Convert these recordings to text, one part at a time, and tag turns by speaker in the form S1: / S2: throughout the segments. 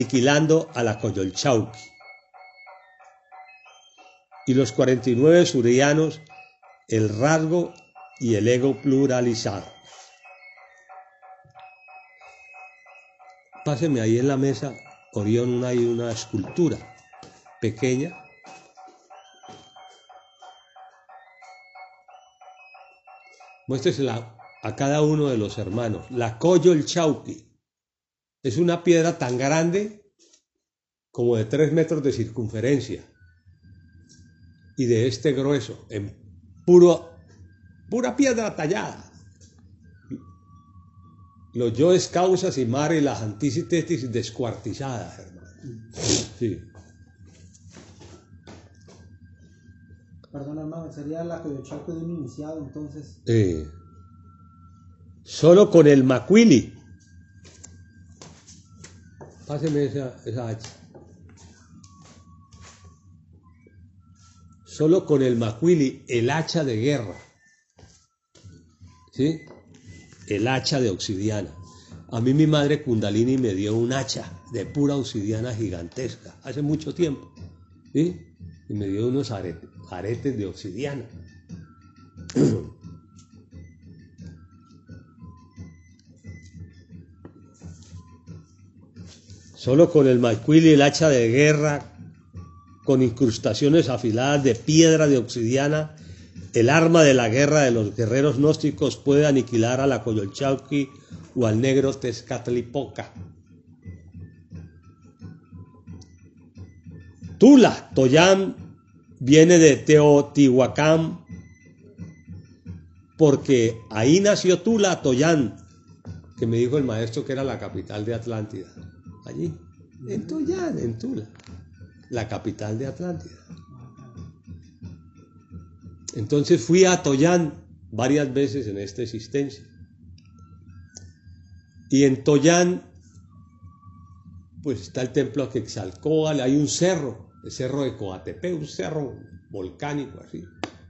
S1: aniquilando a la Coyolxauhqui. Y los 49 surianos, el rasgo y el ego pluralizado. Páseme ahí en la mesa, Orión, hay una escultura pequeña. Muéstresela a cada uno de los hermanos. La Coyolxauhqui es una piedra tan grande como de 3 metros de circunferencia y de este grueso, en pura piedra tallada. Los yoes, causas y mare y las antítesis descuartizadas, hermano. Sí.
S2: Perdón, hermano, sería la Coyolxauhqui de un iniciado, entonces.
S1: Solo con el macuili. Páseme esa hacha. Solo con el macuili, el hacha de guerra. ¿Sí? El hacha de obsidiana. A mí mi madre Kundalini me dio un hacha de pura obsidiana gigantesca, hace mucho tiempo. ¿Sí? Y me dio unos aretes de obsidiana. Solo con el macuili, el hacha de guerra, con incrustaciones afiladas de piedra de obsidiana, el arma de la guerra de los guerreros gnósticos puede aniquilar a la Coyolxauhqui o al negro Tezcatlipoca. Tula, Toyán, viene de Teotihuacán, porque ahí nació Tula, Toyán, que me dijo el maestro que era la capital de Atlántida. Allí, en Toyán, en Tula, la capital de Atlántida. Entonces fui a Toyán varias veces en esta existencia. Y en Toyán, pues está el templo de Quetzalcóatl, hay un cerro, el cerro de Coatepec, un cerro volcánico así.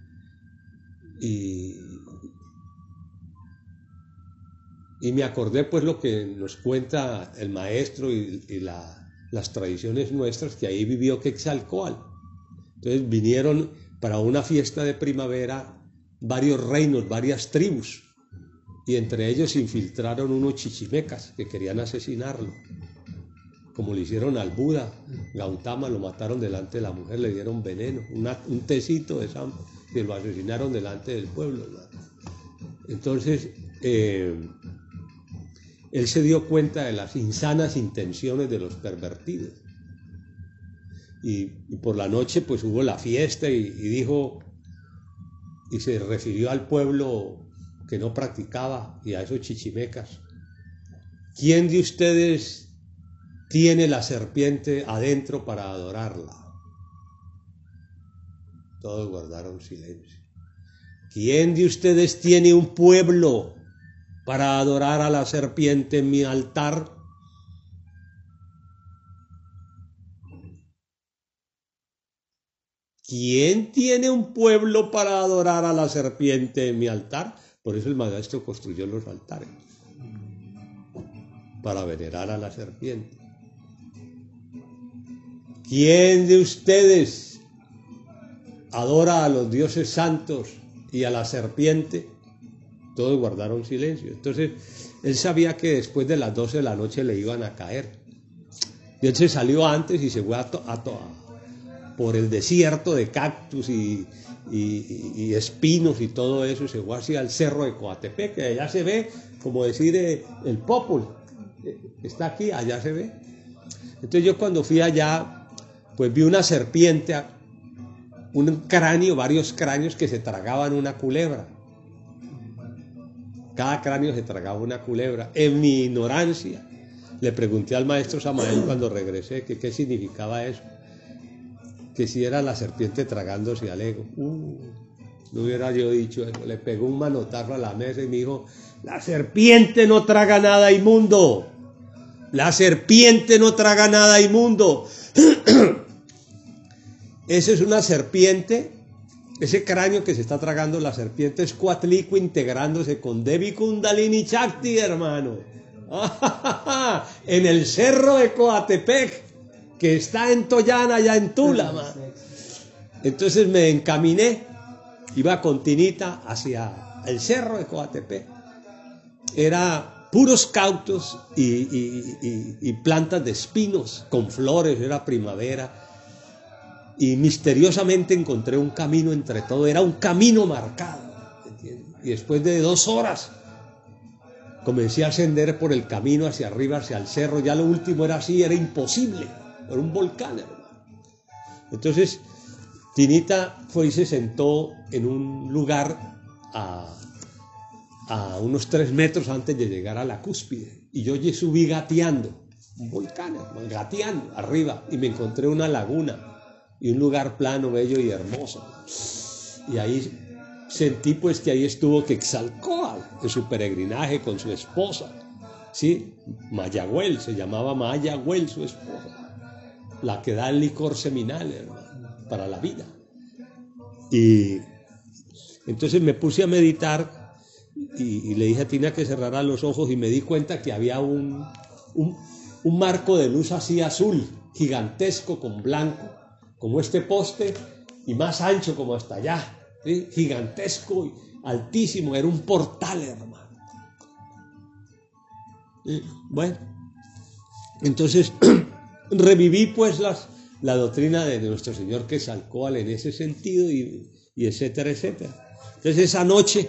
S1: Y me acordé pues lo que nos cuenta el maestro y las tradiciones nuestras, que ahí vivió Quetzalcóatl. Entonces vinieron para una fiesta de primavera varios reinos, varias tribus, y entre ellos se infiltraron unos chichimecas que querían asesinarlo, como le hicieron al Buda. Gautama lo mataron delante de la mujer, le dieron veneno, un tecito de samba, que lo asesinaron delante del pueblo, ¿verdad? Entonces él se dio cuenta de las insanas intenciones de los pervertidos. Y por la noche pues hubo la fiesta y dijo, y se refirió al pueblo que no practicaba y a esos chichimecas: ¿quién de ustedes tiene la serpiente adentro para adorarla? Todos guardaron silencio. ¿Quién de ustedes tiene un pueblo para adorar a la serpiente en mi altar? ¿Quién tiene un pueblo para adorar a la serpiente en mi altar? Por eso el maestro construyó los altares, para venerar a la serpiente. ¿Quién de ustedes adora a los dioses santos y a la serpiente? Todos guardaron silencio. Entonces él sabía que después de las 12 de la noche le iban a caer. Y él se salió antes y se fue por el desierto de cactus y espinos y todo eso, y se fue hacia el cerro de Coatepec, que allá se ve, como decir, el Popol, está aquí, allá se ve. Entonces yo cuando fui allá, pues vi una serpiente, un cráneo, varios cráneos que se tragaban una culebra. Cada cráneo se tragaba una culebra. En mi ignorancia, le pregunté al maestro Samael cuando regresé que qué significaba eso, que si era la serpiente tragándose al ego. No hubiera yo dicho eso. Le pegó un manotazo a la mesa y me dijo: la serpiente no traga nada inmundo. La serpiente no traga nada inmundo. Esa es una serpiente. Ese cráneo que se está tragando la serpiente es Coatlicue integrándose con Devi Kundalini Shakti, hermano. En el cerro de Coatepec, que está en Toyana, allá en Tula, man. Entonces me encaminé, iba con Tinita hacia el cerro de Coatepec. Era puros cautos y plantas de espinos con flores, era primavera. Y misteriosamente encontré un camino entre todo, era un camino marcado, ¿entiendes? Y después de 2 horas comencé a ascender por el camino hacia arriba, hacia el cerro. Ya lo último era así, era imposible, era un volcán, hermano. Entonces Tinita fue y se sentó en un lugar a unos 3 metros antes de llegar a la cúspide, y yo subí gateando, un volcán, hermano, gateando arriba, y me encontré una laguna y un lugar plano, bello y hermoso. Y ahí sentí pues que ahí estuvo Quetzalcóatl en su peregrinaje con su esposa, ¿sí? Mayagüel, se llamaba Mayagüel su esposa, la que da el licor seminal, hermano, para la vida. Y entonces me puse a meditar y le dije a Tina que cerrara los ojos, y me di cuenta que había un marco de luz así azul, gigantesco con blanco, como este poste, y más ancho como hasta allá, ¿sí? Gigantesco y altísimo, era un portal, hermano. Bueno, entonces reviví pues la doctrina de nuestro Señor Quetzalcóatl en ese sentido, y etcétera, etcétera. Entonces esa noche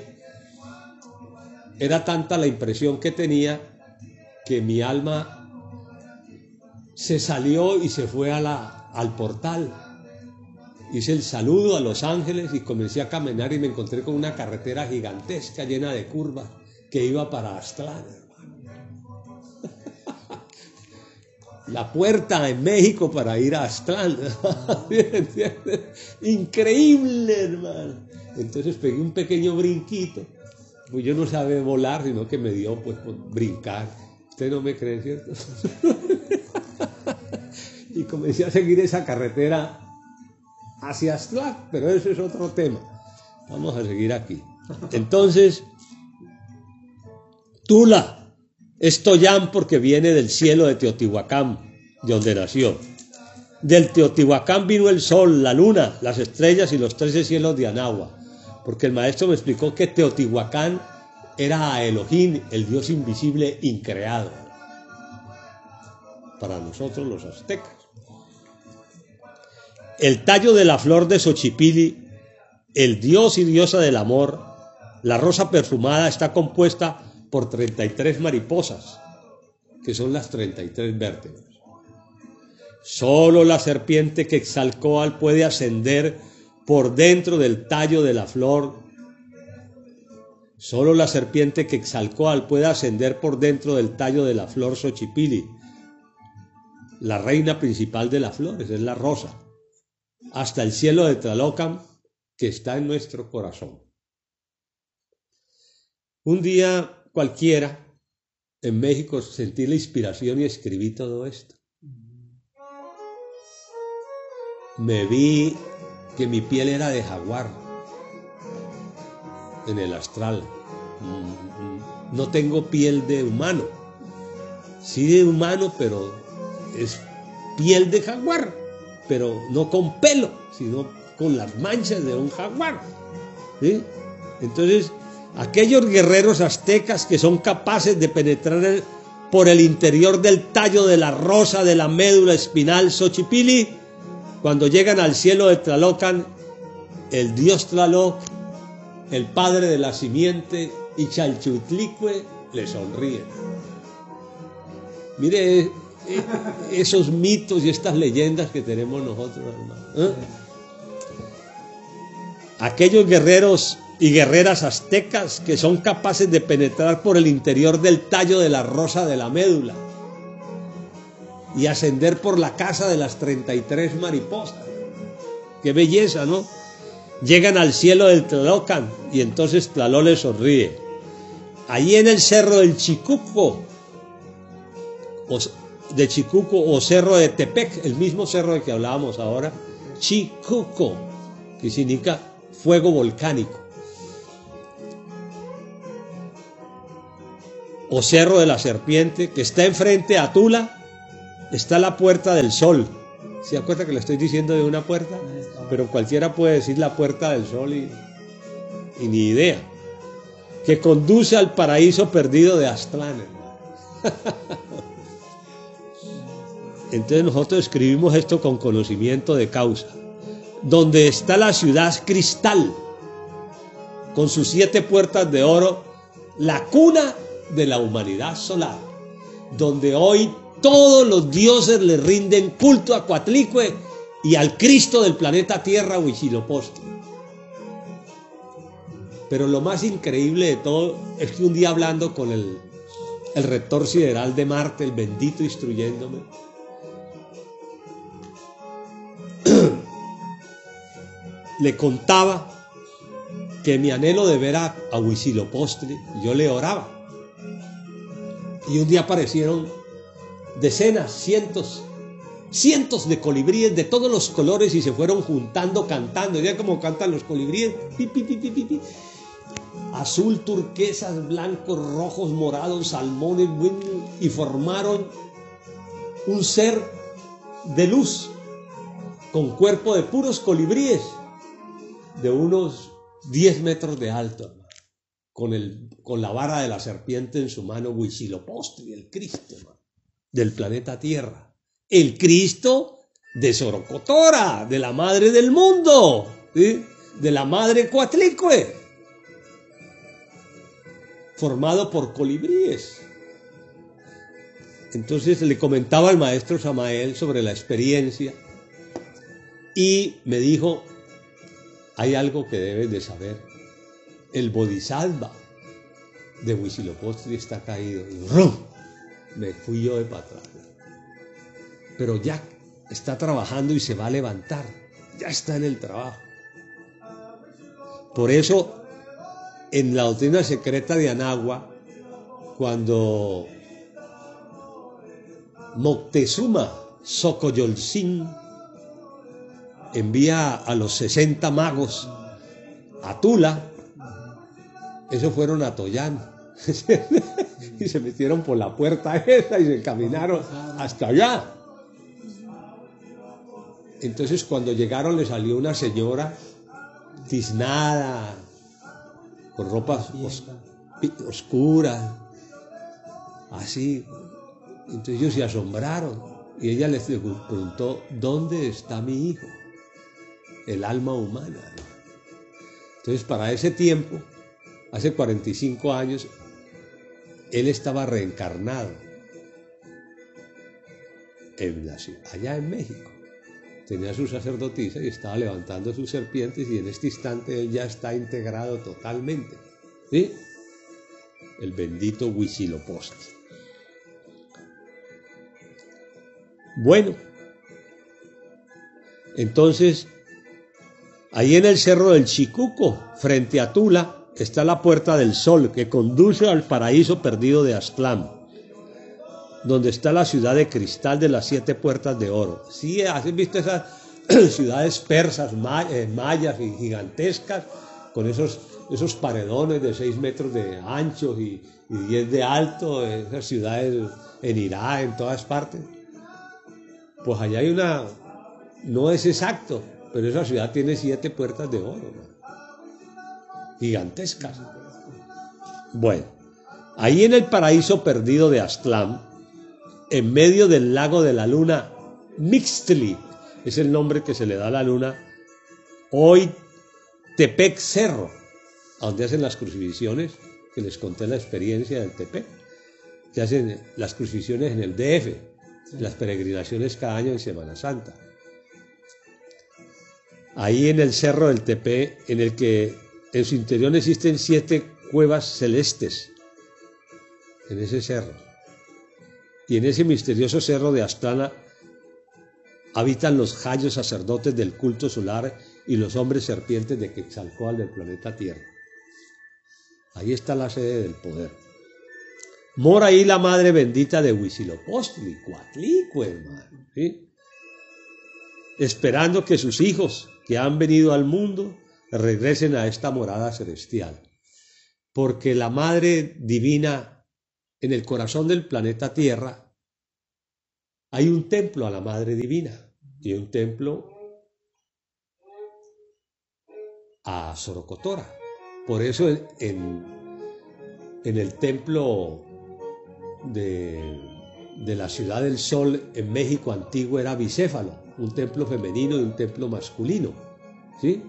S1: era tanta la impresión que tenía que mi alma se salió y se fue al portal. Hice el saludo a los ángeles y comencé a caminar, y me encontré con una carretera gigantesca llena de curvas que iba para Aztlán, hermano. La puerta en México para ir a Aztlán. Increíble, hermano. Entonces pegué un pequeño brinquito, pues yo no sabía volar, sino que me dio pues por brincar. Usted no me cree, ¿cierto? Y comencé a seguir esa carretera hacia Aztlán, pero eso es otro tema. Vamos a seguir aquí. Entonces, Tula es Toyán porque viene del cielo de Teotihuacán, de donde nació. Del Teotihuacán vino el sol, la luna, las estrellas y los 13 cielos de Anáhuac, porque el maestro me explicó que Teotihuacán era a Elohim, el Dios invisible increado, para nosotros los aztecas. El tallo de la flor de Xochipilli, el dios y diosa del amor, la rosa perfumada, está compuesta por 33 mariposas, que son las 33 vértebras. Solo la serpiente Quetzalcóatl puede ascender por dentro del tallo de la flor. Solo la serpiente Quetzalcóatl puede ascender por dentro del tallo de la flor Xochipilli, la reina principal de las flores, es la rosa, hasta el cielo de Tlalocan, que está en nuestro corazón. Un día cualquiera en México sentí la inspiración y escribí todo esto. Me vi que mi piel era de jaguar en el astral. No tengo piel de humano, sí de humano, pero es piel de jaguar, pero no con pelo, sino con las manchas de un jaguar, ¿sí? Entonces, aquellos guerreros aztecas que son capaces de penetrar por el interior del tallo de la rosa de la médula espinal Xochipilli, cuando llegan al cielo de Tlalocan, el dios Tlaloc, el padre de la simiente, y Chalchutlicue le sonríen. Mire esos mitos y estas leyendas que tenemos nosotros, hermano. Aquellos guerreros y guerreras aztecas que son capaces de penetrar por el interior del tallo de la rosa de la médula y ascender por la casa de las 33 mariposas. Qué belleza, ¿no? Llegan al cielo del Tlalocan y entonces Tlaloc les sonríe. Allí en el cerro del Chicuco, o cerro de Tepec, el mismo cerro del que hablábamos ahora, Chicuco, que significa fuego volcánico. o cerro de la serpiente, que está enfrente a Tula, está la puerta del sol. ¿Se da cuenta que le estoy diciendo de una puerta? Pero cualquiera puede decir la puerta del sol y ni idea. Que conduce al paraíso perdido de Aztlán. Entonces nosotros escribimos esto con conocimiento de causa. Donde está la ciudad cristal, con sus 7 puertas de oro, la cuna de la humanidad solar, donde hoy todos los dioses le rinden culto a Coatlicue y al Cristo del planeta Tierra, Huitzilopochtli. Pero lo más increíble de todo es que un día, hablando con el rector sideral de Marte, el bendito, instruyéndome, le contaba que mi anhelo de ver a Huitzilopochtli, yo le oraba. Y un día aparecieron decenas, cientos de colibríes de todos los colores y se fueron juntando, cantando. Ya como cantan los colibríes, pi, pi, pi, pi, pi, pi. Azul, turquesas, blancos, rojos, morados, salmones, y formaron un ser de luz con cuerpo de puros colibríes de unos 10 metros de alto, con la vara de la serpiente en su mano, Huitzilopochtli, el Cristo, del planeta Tierra, el Cristo de Sorocotora, de la madre del mundo, ¿sí? De la madre Coatlicue, formado por colibríes. Entonces le comentaba al maestro Samael sobre la experiencia y me dijo: hay algo que debes de saber, el Bodhisattva de Huitzilopochtli está caído. Y ¡rum! Me fui yo de para atrás. Pero ya está trabajando y se va a levantar, ya está en el trabajo. Por eso, en la doctrina secreta de Anagua, cuando Moctezuma Xocoyotzin envía a los 60 magos a Tula, esos fueron a Toyán y se metieron por la puerta esa y se caminaron hasta allá. Entonces cuando llegaron le salió una señora tiznada, con ropas oscuras, así. Entonces ellos se asombraron y ella les preguntó: ¿dónde está mi hijo? El alma humana. Entonces, para ese tiempo, hace 45 años, él estaba reencarnado allá en México. Tenía su sacerdotisa y estaba levantando sus serpientes, y en este instante él ya está integrado totalmente, ¿sí? El bendito Huitzilopochtli. Bueno, entonces, ahí en el cerro del Chicuco, frente a Tula, está la puerta del sol que conduce al paraíso perdido de Aztlán, donde está la ciudad de cristal de las 7 puertas de oro. ¿Sí has visto esas ciudades persas, mayas y gigantescas, con esos paredones de 6 metros de ancho y 10 de alto? Esas ciudades en Irak, en todas partes. Pues allá hay una, no es exacto, pero esa ciudad tiene 7 puertas de oro, ¿no? Gigantescas. Bueno, ahí en el paraíso perdido de Aztlán, en medio del lago de la luna, Mixtli, es el nombre que se le da a la luna, hoy Tepec Cerro, a donde hacen las crucifixiones, que les conté la experiencia del Tepec, que hacen las crucifixiones en el DF, las peregrinaciones cada año en Semana Santa. Ahí en el cerro del Tepé, en el que en su interior existen 7 cuevas celestes, en ese cerro. Y en ese misterioso cerro de Aztlán habitan los jayos sacerdotes del culto solar y los hombres serpientes de Quetzalcóatl del planeta Tierra. Ahí está la sede del poder. Mora ahí la madre bendita de Huitzilopochtli, Coatlicue, hermano, ¿sí? Esperando que sus hijos que han venido al mundo regresen a esta morada celestial. Porque la madre divina en el corazón del planeta Tierra hay un templo a la Madre Divina y un templo a Sorocotora. Por eso en el templo de la Ciudad del Sol en México antiguo era bicéfalo, un templo femenino y un templo masculino, ¿sí?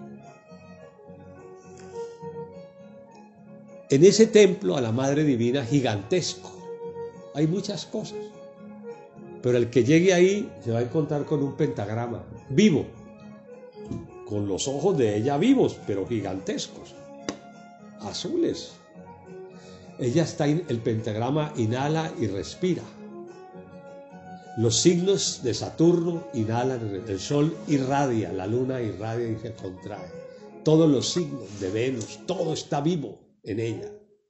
S1: En ese templo a la Madre Divina gigantesco hay muchas cosas, pero el que llegue ahí se va a encontrar con un pentagrama vivo, con los ojos de ella vivos, pero gigantescos, azules. Ella está, el pentagrama inhala y respira. Los signos de Saturno inhalan, el Sol irradia, la Luna irradia y se contrae. Todos los signos de Venus, todo está vivo en ella.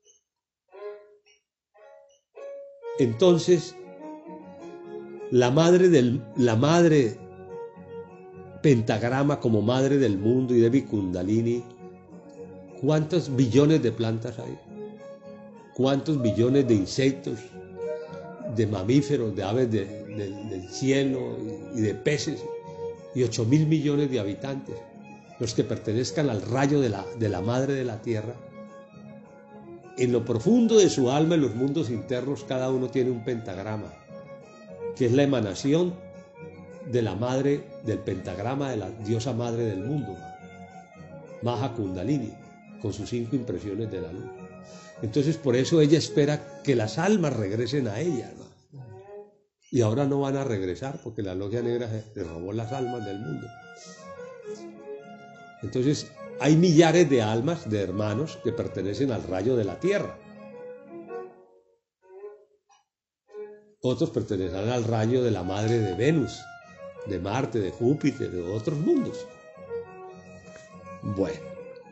S1: Entonces, la madre pentagrama como madre del mundo y de Kundalini, ¿cuántos billones de plantas hay? ¿Cuántos billones de insectos, de mamíferos, de aves del cielo y de peces? Y 8.000 millones de habitantes, los que pertenezcan al rayo de la madre de la tierra. En lo profundo de su alma, en los mundos internos, cada uno tiene un pentagrama, que es la emanación de la madre, del pentagrama de la diosa madre del mundo, Maha Kundalini, con sus 5 impresiones de la luz. Entonces, por eso ella espera que las almas regresen a ella, ¿no? Y ahora no van a regresar porque la logia negra se robó las almas del mundo. Entonces, hay millares de almas, de hermanos, que pertenecen al rayo de la tierra. Otros pertenecerán al rayo de la madre de Venus, de Marte, de Júpiter, de otros mundos. Bueno.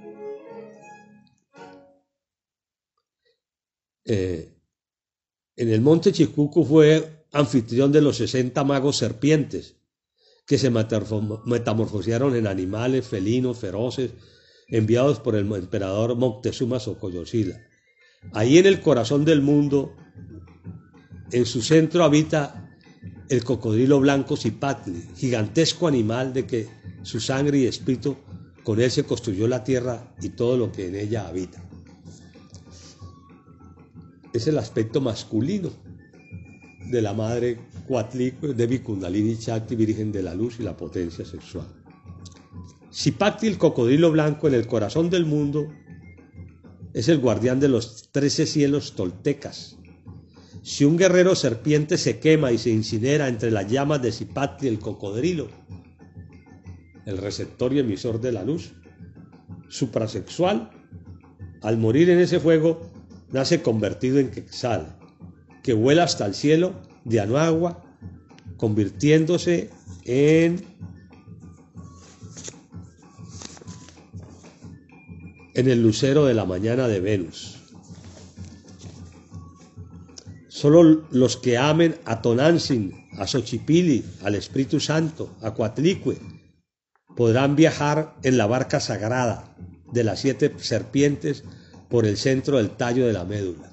S1: En el monte Chicuco fue anfitrión de los 60 magos serpientes que se metamorfosearon en animales felinos feroces enviados por el emperador Moctezuma Xocoyotzila. Ahí en el corazón del mundo, en su centro habita el cocodrilo blanco Cipatli, gigantesco animal de que su sangre y espíritu con él se construyó la tierra y todo lo que en ella habita. Es el aspecto masculino de la madre Coatlicue, Devi Kundalini Shakti, Virgen de la Luz y la potencia sexual. Cipatli, el cocodrilo blanco en el corazón del mundo, es el guardián de los 13 cielos toltecas. Si un guerrero serpiente se quema y se incinera entre las llamas de Cipatli, el cocodrilo, el receptor y emisor de la luz suprasexual, al morir en ese fuego, nace convertido en Quetzal, que vuela hasta el cielo de Anuagua, convirtiéndose en el lucero de la mañana de Venus. Solo los que amen a Tonantzin, a Xochipilli, al Espíritu Santo, a Coatlicue, podrán viajar en la barca sagrada de las 7 serpientes por el centro del tallo de la médula.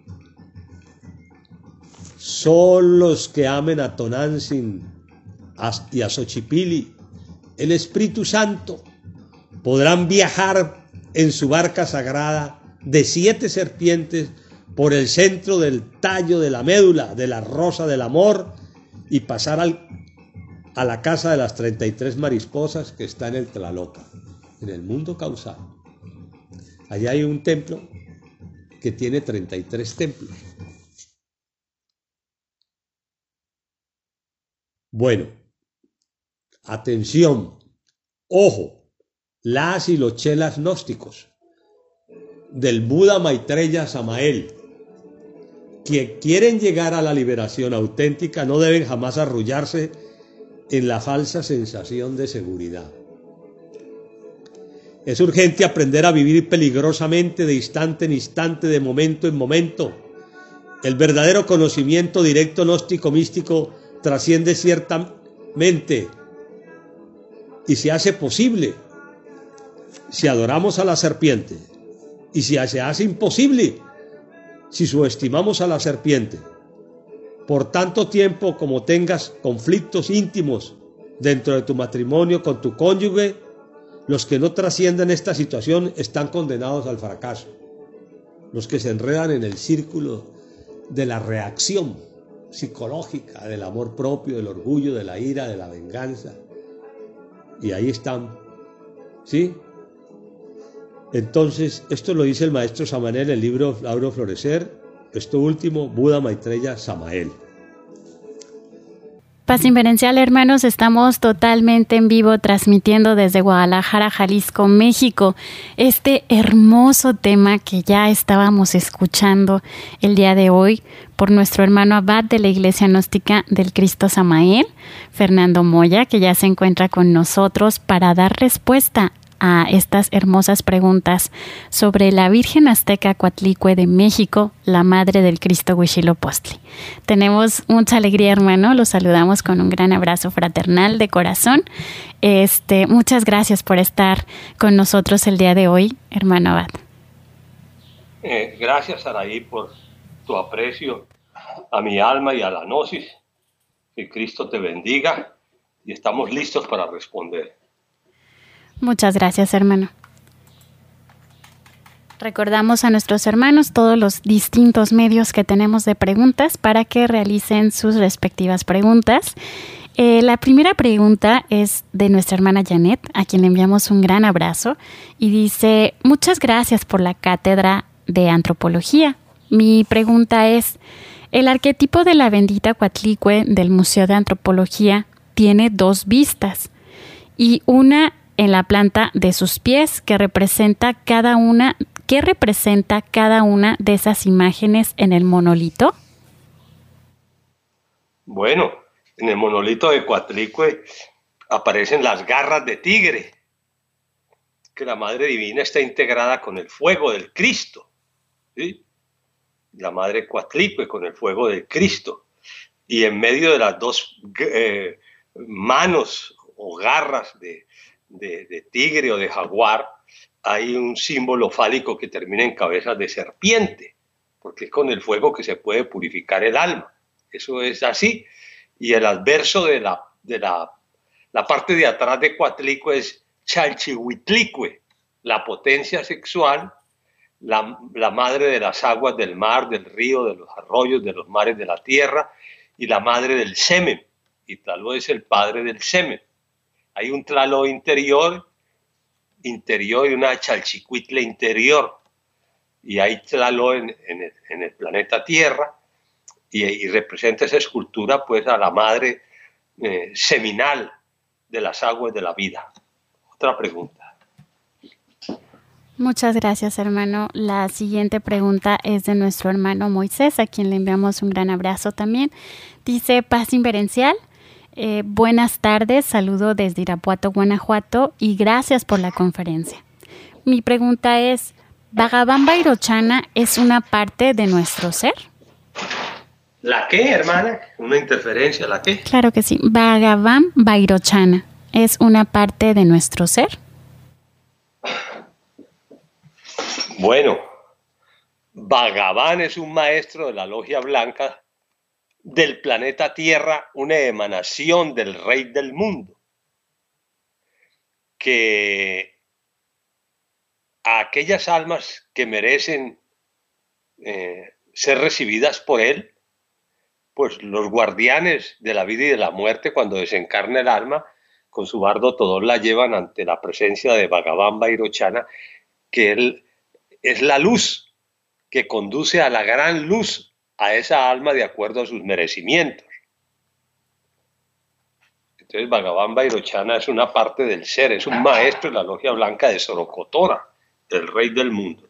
S1: Solo los que amen a Tonantzin y a Xochipilli, el Espíritu Santo, podrán viajar en su barca sagrada de 7 serpientes por el centro del tallo de la médula, de la rosa del amor, y pasar a la casa de las 33 mariposas que está en el Tlaloca, en el mundo causal. Allá hay un templo que tiene 33 templos. Bueno, atención, ojo, las y los chelas gnósticos del Buda Maitreya Samael, que quieren llegar a la liberación auténtica, no deben jamás arrullarse en la falsa sensación de seguridad. Es urgente aprender a vivir peligrosamente de instante en instante, de momento en momento. El verdadero conocimiento directo gnóstico místico trasciende ciertamente y se hace posible si adoramos a la serpiente, y si se hace imposible si subestimamos a la serpiente, por tanto tiempo como tengas conflictos íntimos dentro de tu matrimonio con tu cónyuge, los que no trascienden esta situación están condenados al fracaso. Los que se enredan en el círculo de la reacción psicológica, del amor propio, del orgullo, de la ira, de la venganza. Y ahí están, ¿sí? Entonces, esto lo dice el maestro Samael en el libro Lauro Florecer, esto último, Buda Maitreya Samael.
S3: Paz Inverencial, hermanos, estamos totalmente en vivo transmitiendo desde Guadalajara, Jalisco, México, este hermoso tema que ya estábamos escuchando el día de hoy por nuestro hermano abad de la Iglesia Gnóstica del Cristo Samael, Fernando Moya, que ya se encuentra con nosotros para dar respuesta a estas hermosas preguntas sobre la Virgen Azteca Coatlicue de México, la Madre del Cristo Huitzilopochtli. Tenemos mucha alegría, hermano, los saludamos con un gran abrazo fraternal de corazón. Muchas gracias por estar con nosotros el día de hoy, hermano abad.
S4: Gracias, Araí, por tu aprecio a mi alma y a la gnosis. Que Cristo te bendiga y estamos listos para responder.
S3: Muchas gracias, hermano. Recordamos a nuestros hermanos todos los distintos medios que tenemos de preguntas para que realicen sus respectivas preguntas. La primera pregunta es de nuestra hermana Janet, a quien le enviamos un gran abrazo, y dice: muchas gracias por la cátedra de antropología. Mi pregunta es: el arquetipo de la bendita Coatlicue del Museo de Antropología tiene dos vistas y una en la planta de sus pies que representa cada una de esas imágenes en el monolito.
S4: Bueno, en el monolito de Coatlicue aparecen las garras de tigre, que la Madre Divina está integrada con el fuego del Cristo, ¿sí? La Madre Coatlicue con el fuego del Cristo, y en medio de las dos manos o garras de tigre o de jaguar hay un símbolo fálico que termina en cabeza de serpiente, porque es con el fuego que se puede purificar el alma. Eso es así. Y el adverso de la parte de atrás de Coatlicue es Chalchihuitlicue, la potencia sexual, la madre de las aguas del mar, del río, de los arroyos, de los mares de la tierra, y la madre del semen. Y Tlaloc es el padre del semen. Hay un Tlaloc interior y una Chalchihuitle interior. Y hay Tlaloc en el planeta Tierra y representa esa escultura pues a la madre seminal de las aguas de la vida. Otra pregunta.
S3: Muchas gracias, hermano. La siguiente pregunta es de nuestro hermano Moisés, a quien le enviamos un gran abrazo también. Dice: Paz Inverencial. Buenas tardes, saludo desde Irapuato, Guanajuato, y gracias por la conferencia. Mi pregunta es: ¿Bhagavan Vairochana es una parte de nuestro ser?
S4: ¿La qué, hermana? ¿Una interferencia? ¿La qué?
S3: Claro que sí. ¿Bhagavan Vairochana es una parte de nuestro ser?
S4: Bueno, Bhagavan es un maestro de la Logia Blanca del planeta Tierra, una emanación del Rey del Mundo, que a aquellas almas que merecen ser recibidas por él, pues los guardianes de la vida y de la muerte, cuando desencarna el alma, con su bardo todos la llevan ante la presencia de Bhagavan Vairochana, que él es la luz que conduce a la gran luz a esa alma de acuerdo a sus merecimientos. Entonces Bhagavan Vairochana es una parte del ser, es un maestro de la Logia Blanca de Sorocotora, el Rey del Mundo.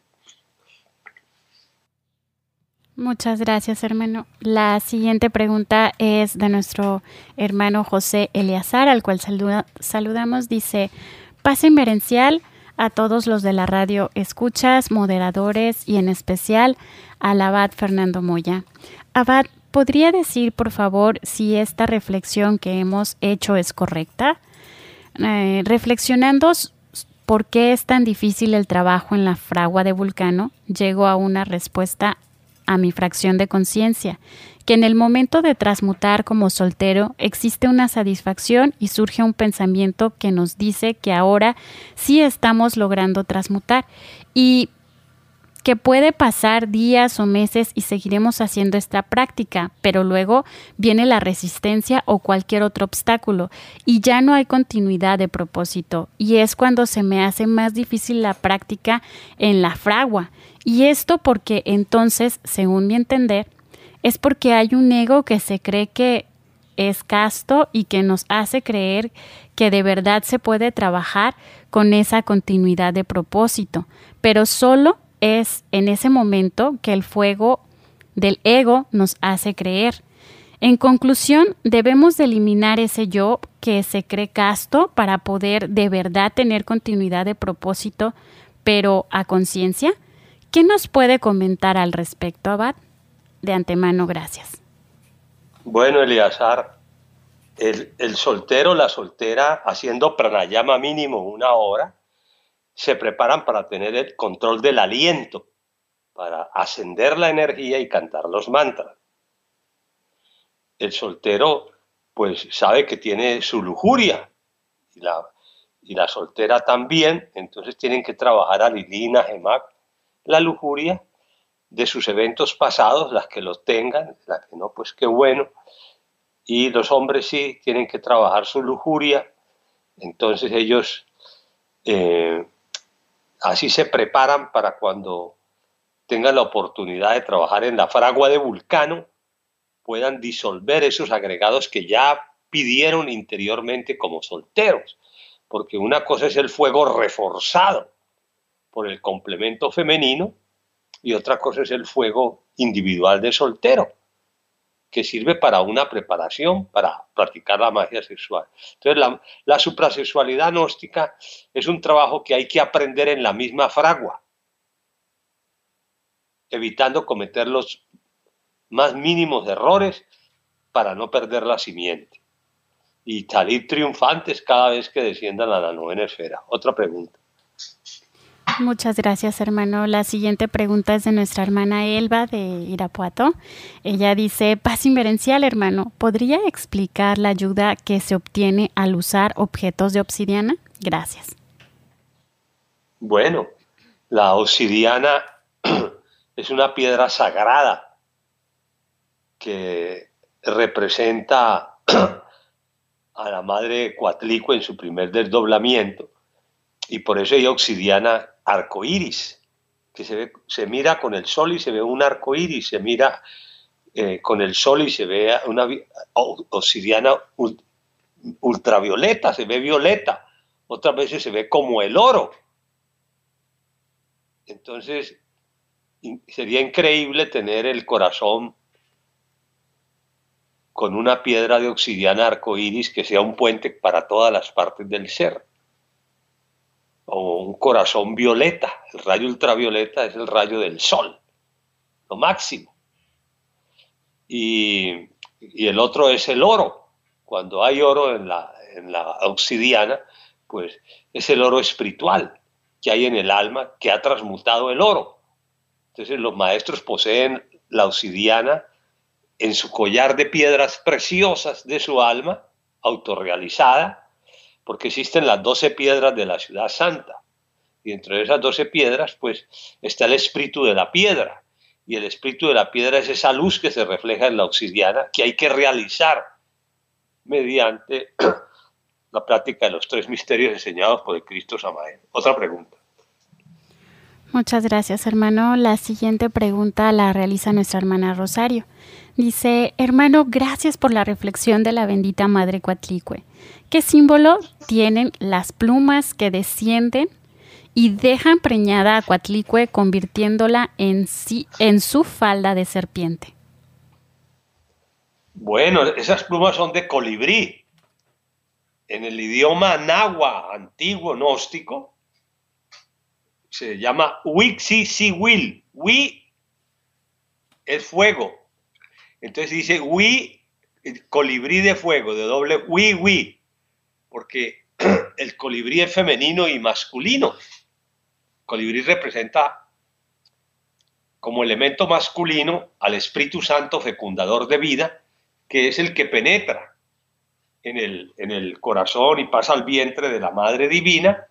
S3: Muchas gracias, hermano. La siguiente pregunta es de nuestro hermano José Eleazar, al cual saludamos. Dice: Paz Inverencial a todos los de la radio escuchas, moderadores y en especial al abad Fernando Moya. Abad, ¿podría decir, por favor, si esta reflexión que hemos hecho es correcta? Reflexionando por qué es tan difícil el trabajo en la fragua de Vulcano, llego a una respuesta a mi fracción de conciencia, que en el momento de transmutar como soltero existe una satisfacción y surge un pensamiento que nos dice que ahora sí estamos logrando transmutar y que puede pasar días o meses y seguiremos haciendo esta práctica, pero luego viene la resistencia o cualquier otro obstáculo y ya no hay continuidad de propósito, y es cuando se me hace más difícil la práctica en la fragua. Y esto porque entonces, según mi entender, es porque hay un ego que se cree que es casto y que nos hace creer que de verdad se puede trabajar con esa continuidad de propósito, pero solo es en ese momento que el fuego del ego nos hace creer. En conclusión, debemos de eliminar ese yo que se cree casto para poder de verdad tener continuidad de propósito, pero a conciencia. ¿Qué nos puede comentar al respecto, Abad? De antemano, gracias.
S4: Bueno, Eleazar, el soltero, la soltera, haciendo pranayama mínimo 1 hora, se preparan para tener el control del aliento, para ascender la energía y cantar los mantras. El soltero, pues, sabe que tiene su lujuria, y la soltera también, entonces tienen que trabajar a Lilina, Gemac, la lujuria de sus eventos pasados, las que los tengan, las que no, pues qué bueno. Y los hombres sí tienen que trabajar su lujuria, entonces ellos así se preparan para cuando tengan la oportunidad de trabajar en la fragua de Vulcano, puedan disolver esos agregados que ya pidieron interiormente como solteros, porque una cosa es el fuego reforzado por el complemento femenino y otra cosa es el fuego individual de soltero, que sirve para una preparación para practicar la magia sexual. Entonces, la suprasexualidad gnóstica es un trabajo que hay que aprender en la misma fragua, evitando cometer los más mínimos errores para no perder la simiente y salir triunfantes cada vez que desciendan a la 9ª esfera. Otra pregunta.
S3: Muchas gracias, hermano. La siguiente pregunta es de nuestra hermana Elba de Irapuato. Ella dice: paz inverencial, hermano, ¿podría explicar la ayuda que se obtiene al usar objetos de obsidiana? Gracias.
S4: Bueno, la obsidiana es una piedra sagrada que representa a la madre Coatlicue en su primer desdoblamiento, y por eso hay obsidiana arcoíris, que se mira con el sol y se ve un arcoíris, se mira con el sol y se ve una obsidiana ultravioleta, se ve violeta, otras veces se ve como el oro. Entonces, sería increíble tener el corazón con una piedra de obsidiana arcoíris que sea un puente para todas las partes del ser. O un corazón violeta. El rayo ultravioleta es el rayo del sol, lo máximo. Y el otro es el oro. Cuando hay oro en la obsidiana, pues es el oro espiritual que hay en el alma que ha transmutado el oro. Entonces los maestros poseen la obsidiana en su collar de piedras preciosas de su alma, autorrealizada, porque existen las 12 piedras de la ciudad santa. Y entre esas 12 piedras, pues, está el espíritu de la piedra. Y el espíritu de la piedra es esa luz que se refleja en la obsidiana, que hay que realizar mediante la práctica de los 3 misterios enseñados por el Cristo Samael. Otra pregunta.
S3: Muchas gracias, hermano. La siguiente pregunta la realiza nuestra hermana Rosario. Dice: hermano, gracias por la reflexión de la bendita Madre Coatlicue. ¿Qué símbolo tienen las plumas que descienden y dejan preñada a Coatlicue, convirtiéndola en su falda de serpiente?
S4: Bueno, esas plumas son de colibrí. En el idioma náhuatl antiguo gnóstico se llama Huitziltzihuil. Hui es fuego. Entonces dice Hui, colibrí de fuego, de doble hui, porque el colibrí es femenino y masculino. El colibrí representa como elemento masculino al Espíritu Santo fecundador de vida, que es el que penetra en el corazón y pasa al vientre de la Madre Divina.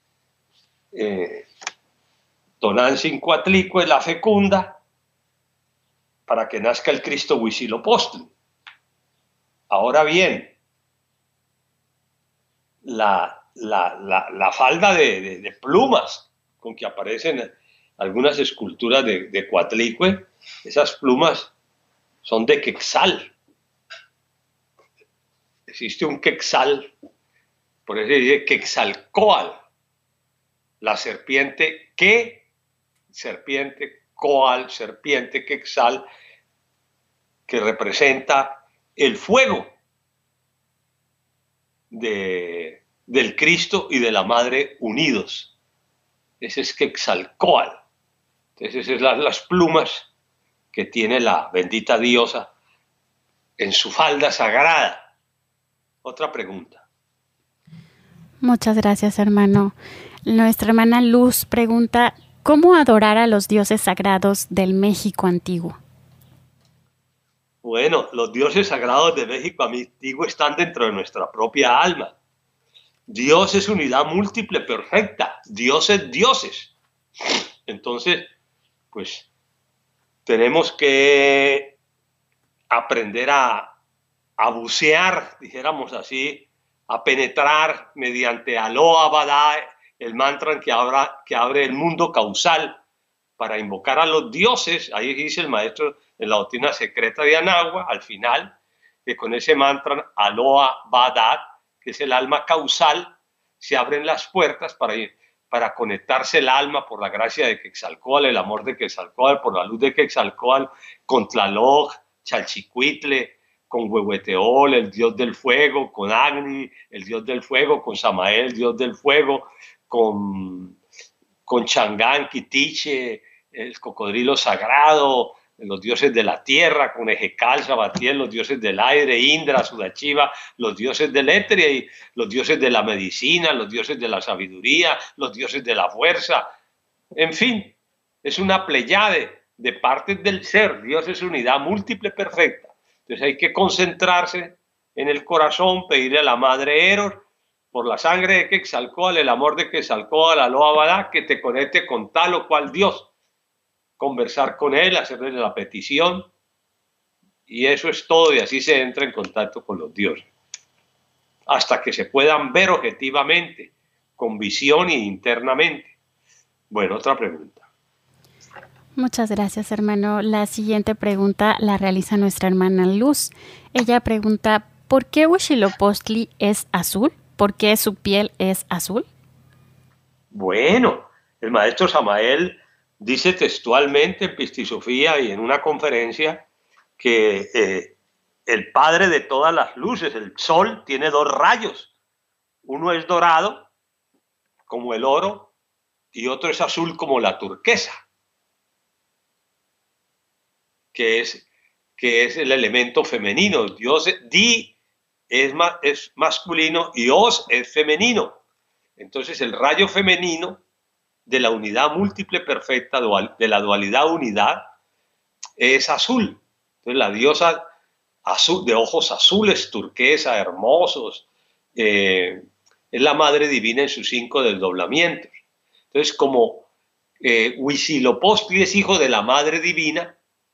S4: Tonantzin Coatlicue la fecunda para que nazca el Cristo Huitzilopochtli. Ahora bien, la falda de plumas con que aparecen algunas esculturas de Coatlicue, esas plumas son de Quetzal. Existe un Quetzal, por eso dice Quetzalcóatl, la serpiente serpiente Coal, serpiente Quetzal, que representa el fuego del Cristo y de la Madre unidos. Ese es Quetzalcóatl. Entonces esas son las plumas que tiene la bendita diosa en su falda sagrada. Otra pregunta.
S3: Muchas gracias, hermano. Nuestra hermana Luz pregunta, ¿cómo adorar a los dioses sagrados del México antiguo?
S4: Bueno, los dioses sagrados de México antiguo están dentro de nuestra propia alma. Dios es unidad múltiple perfecta. Dios es dioses. Entonces, pues, tenemos que aprender a bucear, dijéramos así, a penetrar mediante Aloha Badá, el mantra que abre el mundo causal para invocar a los dioses. Ahí dice el maestro en la doctrina secreta de Anagua, al final, que con ese mantra Aloha Badá, que es el alma causal, se abren las puertas para conectarse el alma por la gracia de Quetzalcóatl, el amor de Quetzalcóatl, por la luz de Quetzalcóatl, con Tlaloc, Chalchicuitle, con Huehueteol, el dios del fuego, con Agni, el dios del fuego, con Samael, el dios del fuego, con Changán, Quitiche, el cocodrilo sagrado, los dioses de la tierra, con Ejecal, Sabatiel, los dioses del aire, Indra, Sudachiva, los dioses del éter, y los dioses de la medicina, los dioses de la sabiduría, los dioses de la fuerza. En fin, es una pléyade de partes del ser. Dios es unidad múltiple perfecta. Entonces hay que concentrarse en el corazón, pedirle a la Madre Eros, por la sangre de Quetzalcóatl, el amor de Quetzalcóatl, Aloha Badá, que te conecte con tal o cual Dios. Conversar con él, hacerle la petición, y eso es todo, y así se entra en contacto con los dioses. Hasta que se puedan ver objetivamente, con visión y internamente. Bueno, otra pregunta.
S3: Muchas gracias, hermano. La siguiente pregunta la realiza nuestra hermana Luz. Ella pregunta, ¿por qué Huitzilopochtli es azul? ¿Por qué su piel es azul?
S4: Bueno, el maestro Samael dice textualmente en Pistisofía y en una conferencia que el padre de todas las luces, el sol, tiene dos rayos. Uno es dorado, como el oro, y otro es azul, como la turquesa, que es el elemento femenino. Dios, Di es masculino y Os es femenino. Entonces el rayo femenino de la unidad múltiple perfecta, de la dualidad unidad, es azul. Entonces la diosa azul, de ojos azules, turquesa, hermosos, es la Madre Divina en sus 5 desdoblamientos. Entonces, como Huitzilopochtli es hijo de la Madre Divina,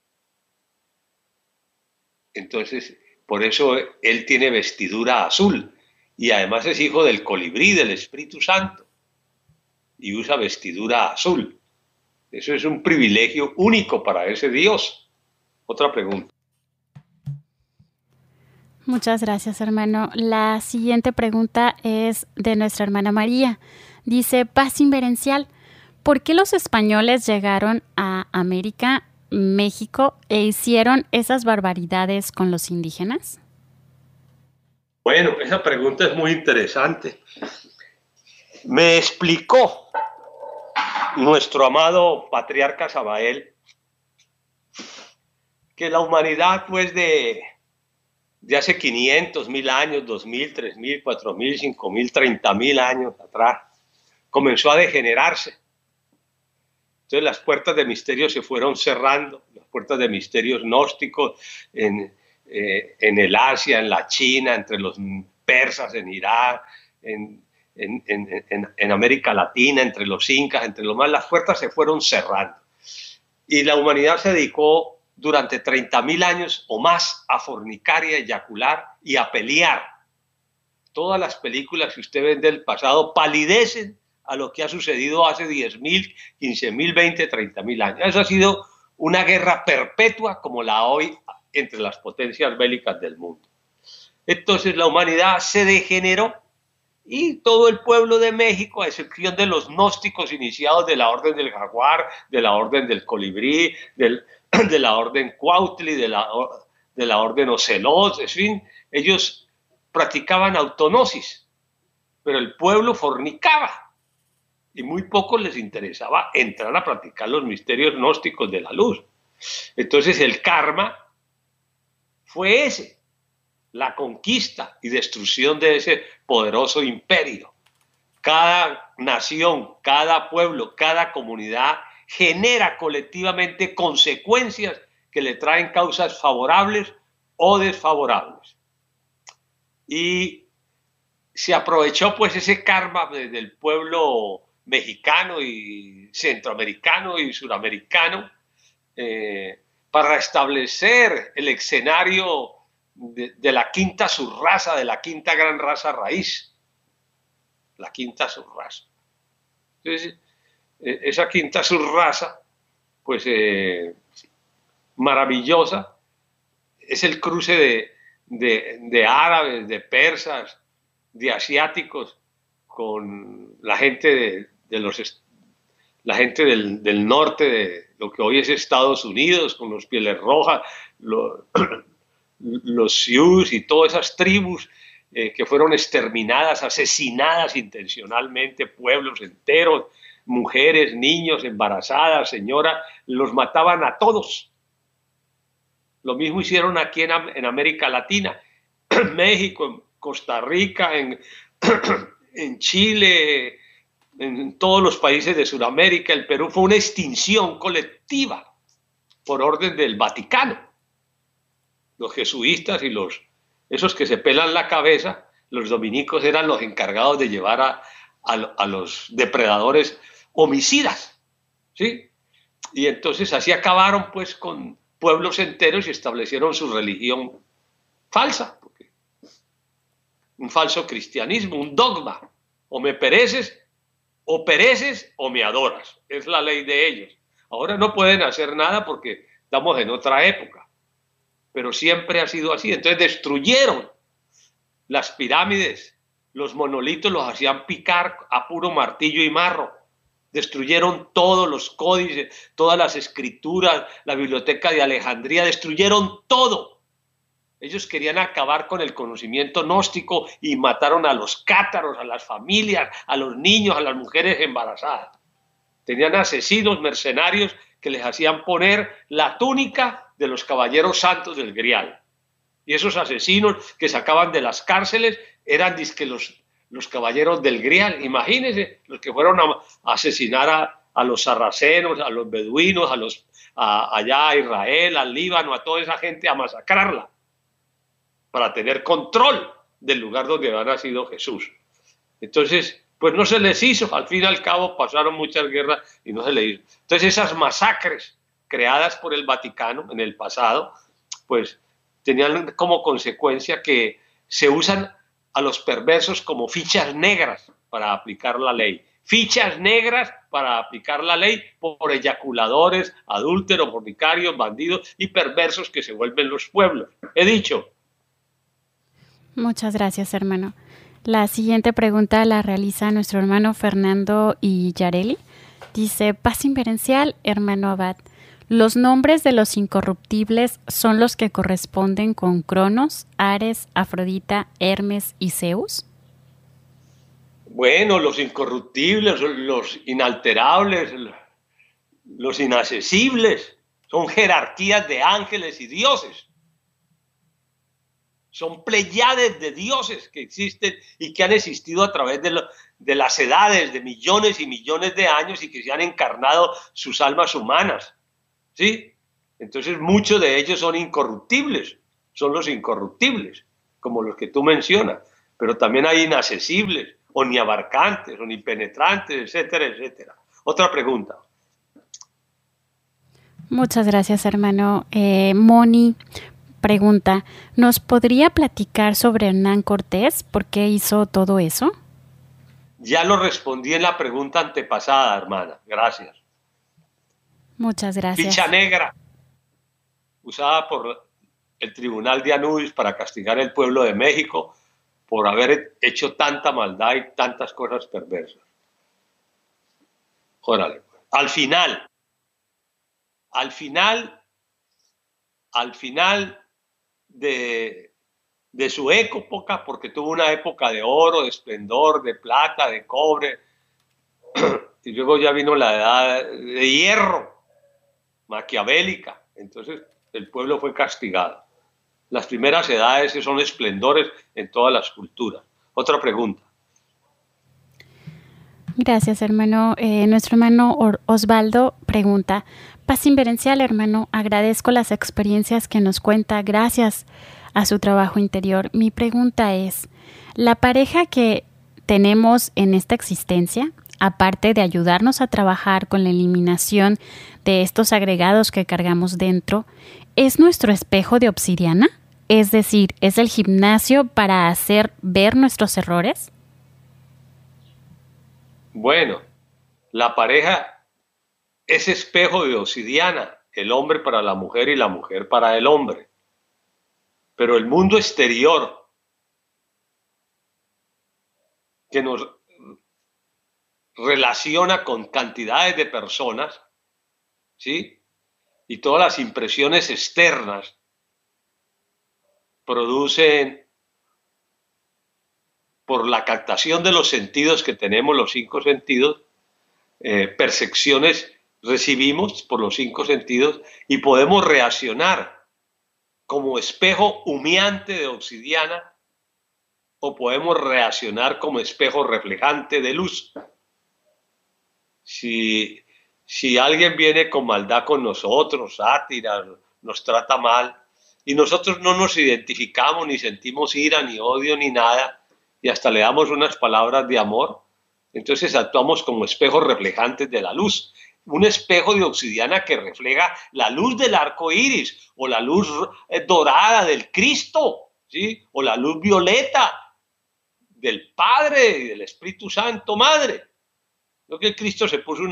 S4: entonces por eso él tiene vestidura azul, y además es hijo del colibrí, del Espíritu Santo, y usa vestidura azul. Eso es un privilegio único para ese Dios. Otra pregunta.
S3: Muchas gracias, hermano. La siguiente pregunta es de nuestra hermana María. Dice, paz inverencial, ¿por qué los españoles llegaron a América, México, e hicieron esas barbaridades con los indígenas?
S4: Bueno, esa pregunta es muy interesante. Me explicó nuestro amado patriarca Samael que la humanidad, pues, de hace 500, 1000 años, 2000, 3000, 4000, 5000, 30.000 años atrás, comenzó a degenerarse. Entonces las puertas de misterio se fueron cerrando, las puertas de misterios gnósticos en el Asia, en la China, entre los persas, en Irak, en América Latina, entre los incas, entre los más, las puertas se fueron cerrando. Y la humanidad se dedicó durante 30.000 años o más a fornicar y a eyacular y a pelear. Todas las películas que usted ve del pasado palidecen a lo que ha sucedido hace 10.000, 15.000, 20, 30.000 años. Eso ha sido una guerra perpetua como la hoy entre las potencias bélicas del mundo. Entonces la humanidad se degeneró y todo el pueblo de México, a excepción de los gnósticos iniciados de la Orden del Jaguar, de la Orden del Colibrí, de la Orden Cuautli, de la Orden Ocelot, en fin, ellos practicaban autonosis, pero el pueblo fornicaba. Y muy poco les interesaba entrar a practicar los misterios gnósticos de la luz. Entonces el karma fue ese, la conquista y destrucción de ese poderoso imperio. Cada nación, cada pueblo, cada comunidad genera colectivamente consecuencias que le traen causas favorables o desfavorables. Y se aprovechó pues ese karma del pueblo mexicano y centroamericano y suramericano para establecer el escenario de la quinta subraza, de la quinta gran raza raíz, la quinta subraza. Entonces, esa quinta subraza, pues maravillosa, es el cruce de árabes, de persas, de asiáticos, con la gente la gente del norte de lo que hoy es Estados Unidos, con los pieles rojas, los Sioux y todas esas tribus que fueron exterminadas, asesinadas intencionalmente, pueblos enteros, mujeres, niños, embarazadas, señoras, los mataban a todos. Lo mismo hicieron aquí en América Latina, en México, en Costa Rica, en Chile, en todos los países de Sudamérica. El Perú fue una extinción colectiva por orden del Vaticano. Los jesuitas y esos que se pelan la cabeza, los dominicos, eran los encargados de llevar a los depredadores homicidas, ¿sí? Y entonces así acabaron pues con pueblos enteros y establecieron su religión falsa, un falso cristianismo, un dogma: o me pereces o me adoras. Es la ley de ellos. Ahora no pueden hacer nada porque estamos en otra época, pero siempre ha sido así. Entonces destruyeron las pirámides, los monolitos los hacían picar a puro martillo y marro. Destruyeron todos los códices, todas las escrituras, la biblioteca de Alejandría, destruyeron todo. Ellos querían acabar con el conocimiento gnóstico y mataron a los cátaros, a las familias, a los niños, a las mujeres embarazadas. Tenían asesinos, mercenarios que les hacían poner la túnica de los caballeros santos del Grial. Y esos asesinos que sacaban de las cárceles eran dizque los caballeros del Grial. Imagínense, los que fueron a asesinar a los sarracenos, a los beduinos, allá a Israel, al Líbano, a toda esa gente, a masacrarla, para tener control del lugar donde había nacido Jesús. Entonces, pues no se les hizo. Al fin y al cabo pasaron muchas guerras y no se les hizo. Entonces esas masacres creadas por el Vaticano en el pasado, pues tenían como consecuencia que se usan a los perversos como fichas negras para aplicar la ley. Fichas negras para aplicar la ley por eyaculadores, adúlteros, fornicarios, bandidos y perversos que se vuelven los pueblos. He dicho.
S3: Muchas gracias, hermano. La siguiente pregunta la realiza nuestro hermano Fernando Yareli. Dice: paz inverencial, hermano Abad. ¿Los nombres de los incorruptibles son los que corresponden con Cronos, Ares, Afrodita, Hermes y Zeus?
S4: Bueno, los incorruptibles, los inalterables, los inaccesibles, son jerarquías de ángeles y dioses. Son pleiades de dioses que existen y que han existido a través de las edades, de millones y millones de años, y que se han encarnado sus almas humanas, ¿sí? Entonces muchos de ellos son incorruptibles, son los incorruptibles, como los que tú mencionas, pero también hay inaccesibles, omniabarcantes, omnipenetrantes, etcétera, etcétera. Otra pregunta.
S3: Muchas gracias, hermano. Moni pregunta, ¿nos podría platicar sobre Hernán Cortés? ¿Por qué hizo todo eso?
S4: Ya lo respondí en la pregunta antepasada, hermana. Gracias.
S3: Muchas gracias.
S4: Ficha negra, usada por el Tribunal de Anubis para castigar al pueblo de México por haber hecho tanta maldad y tantas cosas perversas. Órale. Al final de su época, porque tuvo una época de oro, de esplendor, de plata, de cobre, y luego ya vino la edad de hierro, maquiavélica. Entonces el pueblo fue castigado. Las primeras edades son esplendores en todas las culturas. Otra pregunta.
S3: Gracias, hermano. Nuestro hermano Osvaldo pregunta, paz inverencial, hermano, agradezco las experiencias que nos cuenta gracias a su trabajo interior. Mi pregunta es, ¿la pareja que tenemos en esta existencia, aparte de ayudarnos a trabajar con la eliminación de estos agregados que cargamos dentro, es nuestro espejo de obsidiana? Es decir, ¿es el gimnasio para hacer ver nuestros errores?
S4: Bueno, la pareja es espejo de obsidiana, el hombre para la mujer y la mujer para el hombre. Pero el mundo exterior que nos relaciona con cantidades de personas, ¿sí? Y todas las impresiones externas producen, por la captación de los sentidos que tenemos, los 5 sentidos, percepciones recibimos por los 5 sentidos y podemos reaccionar como espejo humeante de obsidiana o podemos reaccionar como espejo reflejante de luz. Si alguien viene con maldad con nosotros, sátira, nos trata mal, y nosotros no nos identificamos, ni sentimos ira, ni odio, ni nada, y hasta le damos unas palabras de amor, entonces actuamos como espejos reflejantes de la luz. Un espejo de obsidiana que refleja la luz del arco iris, o la luz dorada del Cristo, ¿sí? O la luz violeta del Padre y del Espíritu Santo, Madre. Lo que el Cristo se puso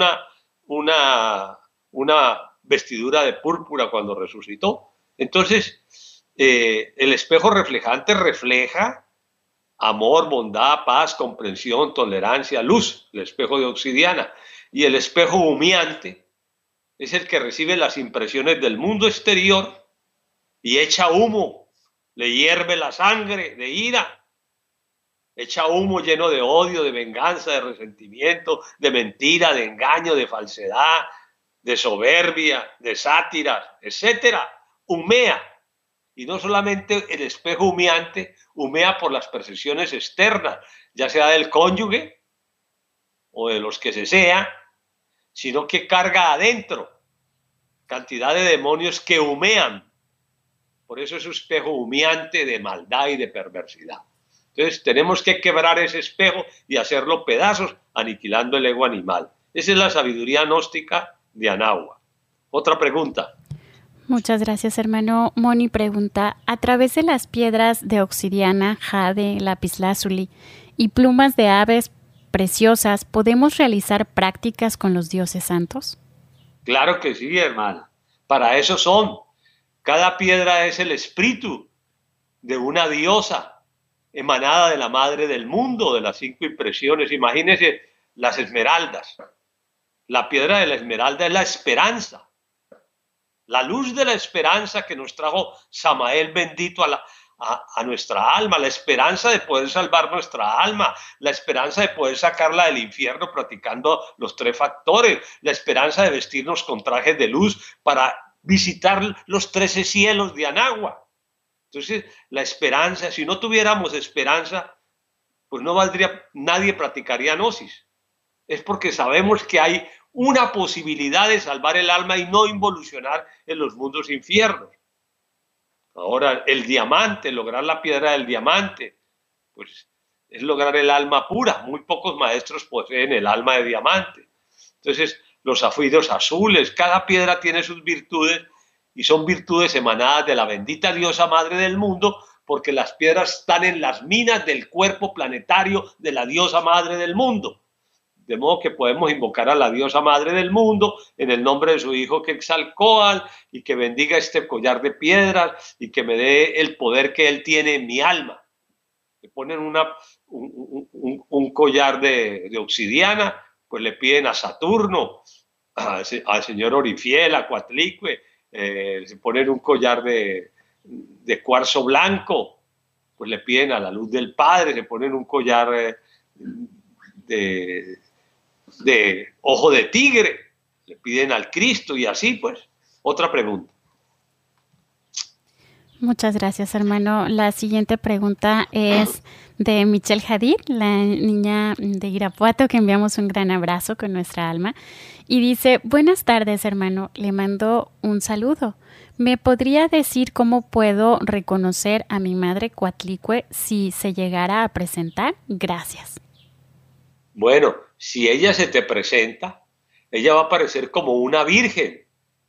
S4: una vestidura de púrpura cuando resucitó. Entonces, el espejo reflejante refleja amor, bondad, paz, comprensión, tolerancia, luz, el espejo de obsidiana. Y el espejo humeante es el que recibe las impresiones del mundo exterior y echa humo, le hierve la sangre de ira, echa humo lleno de odio, de venganza, de resentimiento, de mentira, de engaño, de falsedad, de soberbia, de sátiras, etcétera. Humea. Y no solamente el espejo humeante humea por las percepciones externas, ya sea del cónyuge o de los que se sea, sino que carga adentro cantidad de demonios que humean. Por eso es un espejo humeante de maldad y de perversidad. Entonces tenemos que quebrar ese espejo y hacerlo pedazos, aniquilando el ego animal. Esa es la sabiduría gnóstica de Anáhuac. Otra pregunta.
S3: Muchas gracias, hermano. Moni pregunta, a través de las piedras de obsidiana, jade, lapislázuli y plumas de aves preciosas, ¿podemos realizar prácticas con los dioses santos?
S4: Claro que sí, hermana. Para eso son. Cada piedra es el espíritu de una diosa emanada de la madre del mundo, de las 5 impresiones. Imagínense las esmeraldas. La piedra de la esmeralda es la esperanza. La luz de la esperanza que nos trajo Samael bendito a nuestra alma, la esperanza de poder salvar nuestra alma, la esperanza de poder sacarla del infierno practicando los 3 factores, la esperanza de vestirnos con trajes de luz para visitar los 13 cielos de Anáhuac. Entonces, la esperanza, si no tuviéramos esperanza, pues no valdría, nadie practicaría gnosis. Es porque sabemos que hay una posibilidad de salvar el alma y no involucionar en los mundos infiernos. Ahora, el diamante, lograr la piedra del diamante, pues es lograr el alma pura. Muy pocos maestros poseen el alma de diamante. Entonces, los zafiros azules, cada piedra tiene sus virtudes y son virtudes emanadas de la bendita diosa madre del mundo, porque las piedras están en las minas del cuerpo planetario de la diosa madre del mundo. De modo que podemos invocar a la diosa madre del mundo en el nombre de su hijo Quetzalcóatl y que bendiga este collar de piedras y que me dé el poder que él tiene en mi alma. Le ponen un collar de obsidiana, pues le piden a Saturno, al señor Orifiel, a Coatlicue, se ponen un collar de cuarzo blanco, pues le piden a la luz del Padre, se ponen un collar de ojo de tigre, le piden al Cristo y así pues. Otra pregunta.
S3: Muchas gracias, hermano. La siguiente pregunta es de Michelle Hadid, la niña de Irapuato, que enviamos un gran abrazo con nuestra alma. Y dice, buenas tardes, hermano. Le mando un saludo. ¿Me podría decir cómo puedo reconocer a mi madre Coatlicue si se llegara a presentar? Gracias.
S4: Bueno, si ella se te presenta, ella va a aparecer como una virgen,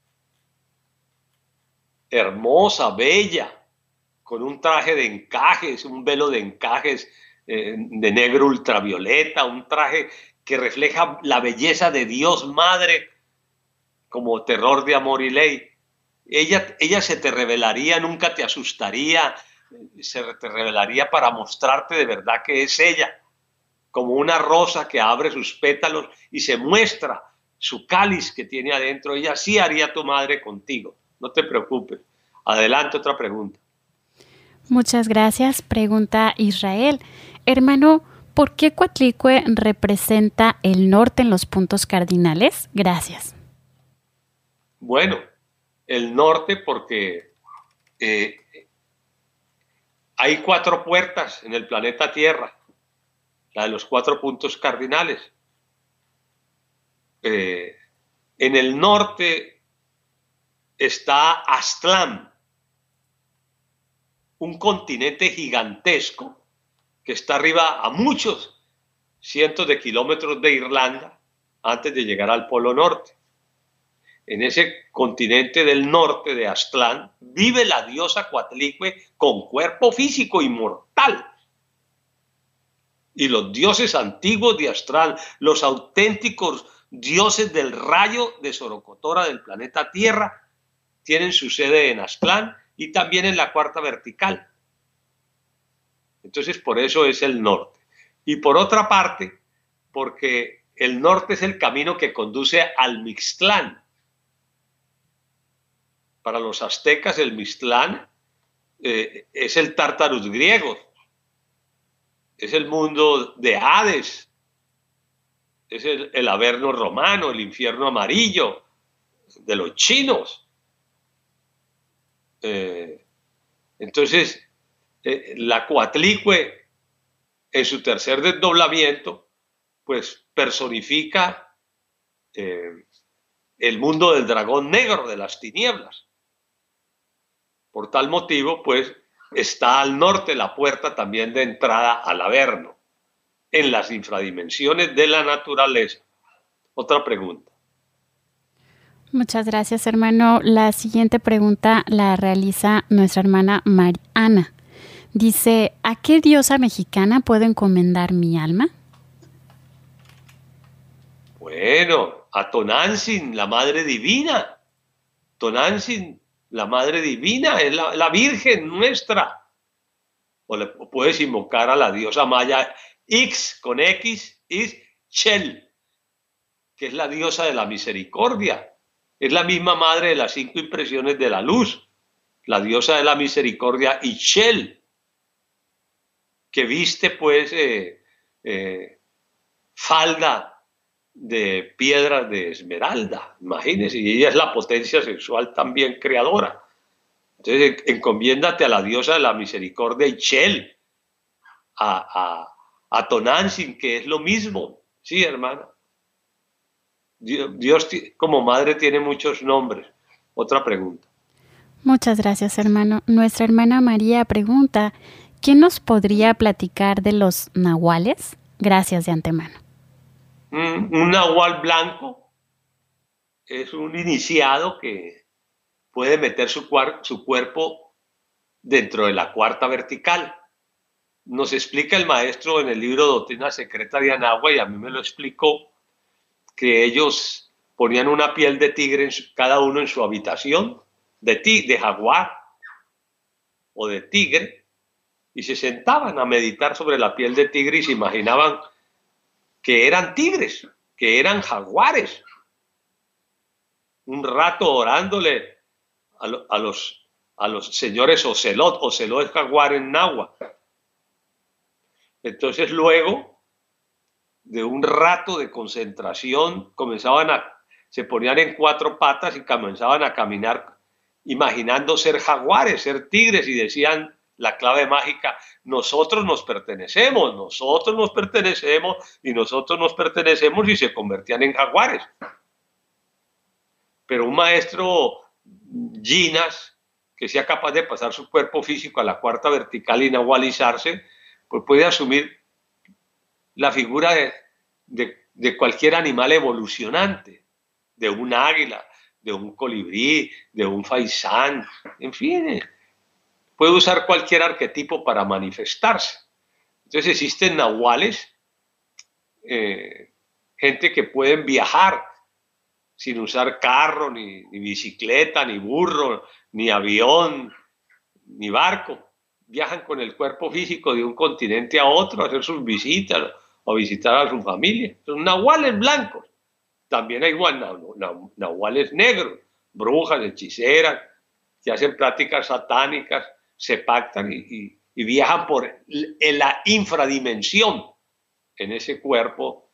S4: hermosa, bella, con un traje de encajes, un velo de encajes de negro ultravioleta, un traje que refleja la belleza de Dios Madre como terror de amor y ley. Ella se te revelaría, nunca te asustaría, se te revelaría para mostrarte de verdad que es ella, como una rosa que abre sus pétalos y se muestra su cáliz que tiene adentro. Ella sí haría tu madre contigo, no te preocupes. Adelante, otra pregunta.
S3: Muchas gracias. Pregunta Israel. Hermano, ¿por qué Coatlicue representa el norte en los puntos cardinales? Gracias.
S4: Bueno, el norte porque hay 4 puertas en el planeta Tierra, la de los 4 puntos cardinales. En el norte está Aztlán, un continente gigantesco que está arriba a muchos cientos de kilómetros de Irlanda antes de llegar al Polo Norte. En ese continente del norte de Aztlán vive la diosa Coatlicue con cuerpo físico inmortal. Y los dioses antiguos de Aztlán, los auténticos dioses del rayo de Sorocotora del planeta Tierra, tienen su sede en Aztlán y también en la cuarta vertical. Entonces, por eso es el norte. Y por otra parte, porque el norte es el camino que conduce al Mixtlán. Para los aztecas, el Mixtlán es el Tártarus griego, es el mundo de Hades, es el Averno romano, el infierno amarillo de los chinos. Entonces, la Coatlicue, en su tercer desdoblamiento, pues personifica el mundo del dragón negro, de las tinieblas. Por tal motivo, pues, está al norte la puerta también de entrada al Averno, en las infradimensiones de la naturaleza. Otra pregunta.
S3: Muchas gracias, hermano. La siguiente pregunta la realiza nuestra hermana Mariana. Dice, ¿a qué diosa mexicana puedo encomendar mi alma?
S4: Bueno, a Tonantzin, la Madre Divina. Tonantzin, la Madre Divina, es la Virgen nuestra. O puedes invocar a la diosa maya Ix, con X, Ixchel, que es la diosa de la misericordia. Es la misma madre de las 5 impresiones de la luz, la diosa de la misericordia Ixchel, que viste pues falda de piedras de esmeralda, imagínense, y ella es la potencia sexual también creadora. Entonces, encomiéndate a la diosa de la misericordia Ichel, a Tonantzin, que es lo mismo. Sí, hermana. Dios como madre tiene muchos nombres. Otra pregunta.
S3: Muchas gracias, hermano. Nuestra hermana María pregunta, ¿quién nos podría platicar de los nahuales? Gracias de antemano.
S4: Un nahual blanco es un iniciado que puede meter su cuerpo dentro de la cuarta vertical. Nos explica el maestro en el libro Doctrina Secreta de Anagua, y a mí me lo explicó, que ellos ponían una piel de tigre cada uno en su habitación, de jaguar o de tigre, y se sentaban a meditar sobre la piel de tigre y se imaginaban que eran tigres, que eran jaguares. Un rato orándole a los señores Ocelot. Ocelot es jaguar en náhuatl. Entonces luego de un rato de concentración se ponían en cuatro patas y comenzaban a caminar imaginando ser jaguares, ser tigres, y decían la clave mágica: nosotros nos pertenecemos, y nosotros nos pertenecemos, y se convertían en jaguares. Pero un maestro Ginas, que sea capaz de pasar su cuerpo físico a la cuarta vertical y nahualizarse, pues puede asumir la figura de cualquier animal evolucionante, de un águila, de un colibrí, de un faisán, en fin, puede usar cualquier arquetipo para manifestarse. Entonces existen nahuales, gente que pueden viajar sin usar carro, ni bicicleta, ni burro, ni avión, ni barco. Viajan con el cuerpo físico de un continente a otro a hacer sus visitas o visitar a su familia. Son nahuales blancos. También hay nahuales negros, brujas, hechiceras, que hacen prácticas satánicas, se pactan y viajan en la infradimensión en ese cuerpo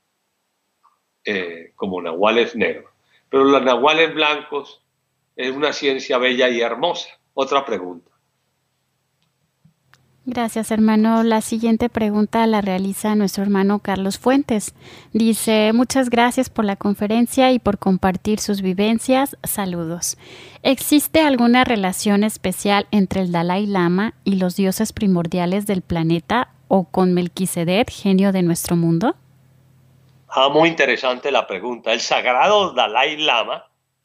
S4: como nahuales negros. Pero los nahuales blancos es una ciencia bella y hermosa. Otra pregunta.
S3: Gracias, hermano. La siguiente pregunta la realiza nuestro hermano Carlos Fuentes. Dice, muchas gracias por la conferencia y por compartir sus vivencias. Saludos. ¿Existe alguna relación especial entre el Dalai Lama y los dioses primordiales del planeta o con Melquisedec, genio de nuestro mundo?
S4: Muy interesante la pregunta. El sagrado Dalai Lama,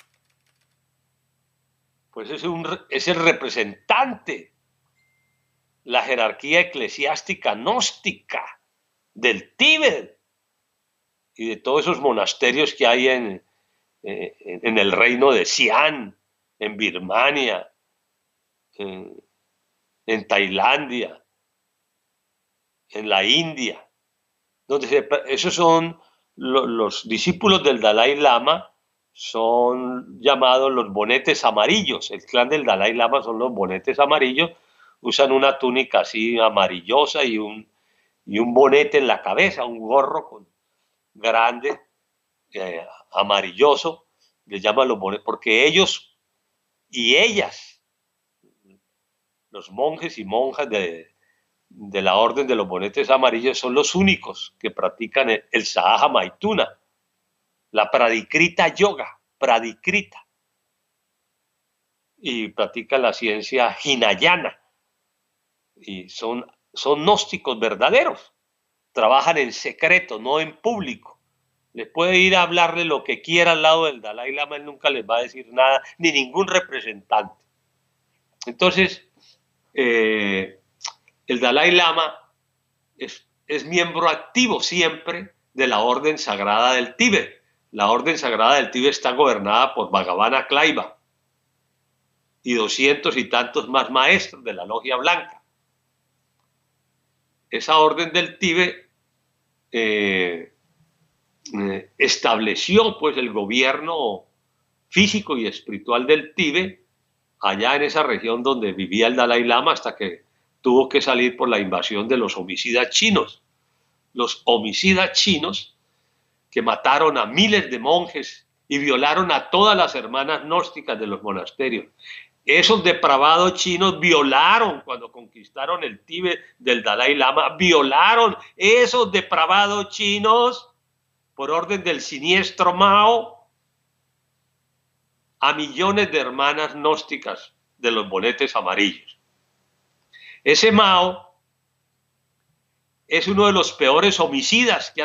S4: pues es el representante, la jerarquía eclesiástica gnóstica del Tíbet y de todos esos monasterios que hay en el reino de Xi'an, en Birmania, en Tailandia, en la India, donde esos son los discípulos del Dalai Lama, son llamados los bonetes amarillos. El clan del Dalai Lama son los bonetes amarillos. Usan una túnica así amarillosa y un bonete en la cabeza, un gorro grande, amarilloso. Les llaman los bonetes porque ellos y ellas, los monjes y monjas de la orden de los bonetes amarillos, son los únicos que practican el Sahaja Maituna, la Pradikrita Yoga, Pradikrita, y practican la ciencia Hinayana, y son gnósticos verdaderos, trabajan en secreto, no en público. Les puede ir a hablarle lo que quiera al lado del Dalai Lama, él nunca les va a decir nada, ni ningún representante. Entonces, el Dalai Lama es miembro activo siempre de la Orden Sagrada del Tíbet. La Orden Sagrada del Tíbet está gobernada por Bhagavana Klaiva y 200 y tantos más maestros de la Logia Blanca. Esa Orden del Tíbet estableció pues el gobierno físico y espiritual del Tíbet allá en esa región donde vivía el Dalai Lama, hasta que tuvo que salir por la invasión de los homicidas chinos. Los homicidas chinos que mataron a miles de monjes y violaron a todas las hermanas gnósticas de los monasterios. Esos depravados chinos violaron, cuando conquistaron el Tíbet del Dalai Lama, violaron esos depravados chinos, por orden del siniestro Mao, a millones de hermanas gnósticas de los boletes amarillos. Ese Mao es uno de los peores homicidas que ha